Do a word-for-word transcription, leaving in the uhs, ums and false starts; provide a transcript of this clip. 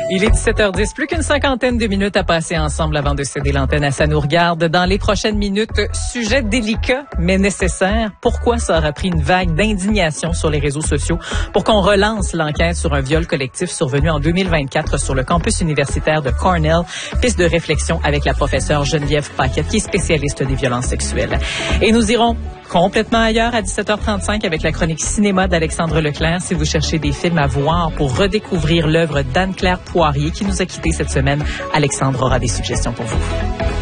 Il est dix-sept heures dix, plus qu'une cinquantaine de minutes à passer ensemble avant de céder l'antenne à Ça nous regarde. Dans les prochaines minutes, sujet délicat mais nécessaire. Pourquoi ça aura pris une vague d'indignation sur les réseaux sociaux pour qu'on relance l'enquête sur un viol collectif survenu en deux mille vingt-quatre sur le campus universitaire de Cornell? Piste de réflexion avec la professeure Geneviève Paquette, qui est spécialiste des violences sexuelles. Et nous irons complètement ailleurs à dix-sept heures trente-cinq avec la chronique cinéma d'Alexandre Leclerc. Si vous cherchez des films à voir pour redécouvrir l'œuvre d'Anne-Claire Poirier qui nous a quittés cette semaine, Alexandre aura des suggestions pour vous.